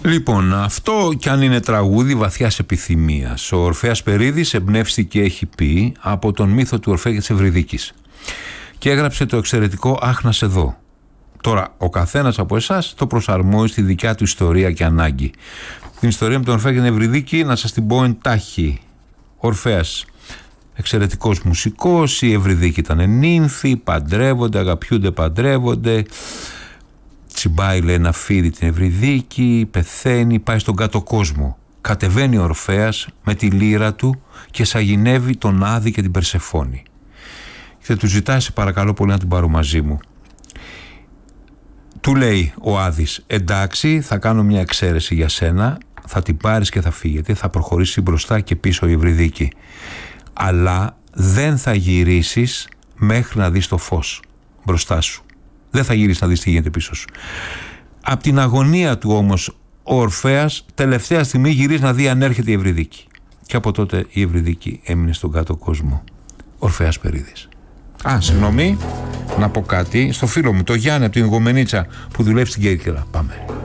Λοιπόν, αυτό κι αν είναι τραγούδι βαθιάς επιθυμίας. Ο Ορφέας Περίδης εμπνεύστηκε, έχει πει, από τον μύθο του Ορφέα και της Ευρυδίκης και έγραψε το εξαιρετικό «Αχ, να σε δω». Τώρα, ο καθένας από εσάς το προσαρμόζει στη δικιά του ιστορία και ανάγκη. Την ιστορία με τον Ορφέα και την Ευρυδίκη να σας την πω εντάχει. Ορφέας, εξαιρετικός μουσικός, η Ευρυδίκη ήταν νύμφη, παντρεύονται, αγαπιούνται, παντρεύονται. Τσιμπάει, λέει, ένα φίδι την Ευρυδίκη, πεθαίνει, πάει στον κάτω κόσμο. Κατεβαίνει ο Ορφέας με τη λύρα του και σαγηνεύει τον Άδη και την Περσεφόνη. Και του ζητάει, σε παρακαλώ πολύ, να την πάρω μαζί μου. Του λέει ο Άδης, εντάξει, θα κάνω μια εξαίρεση για σένα, θα την πάρεις και θα φύγετε, θα προχωρήσει μπροστά και πίσω η Ευρυδίκη. Αλλά δεν θα γυρίσεις μέχρι να δεις το φως μπροστά σου. Δεν θα γυρίσεις να δεις τι γίνεται πίσω σου. Απ' την αγωνία του όμως ο Ορφέας τελευταία στιγμή γυρίζει να δει αν έρχεται η Ευρυδίκη. Και από τότε η Ευρυδίκη έμεινε στον κάτω κόσμο. Ορφέας Περίδης. Συγγνώμη, να πω κάτι στο φίλο μου, το Γιάννη από την Γομενίτσα που δουλεύει στην Κέρκυρα. Πάμε.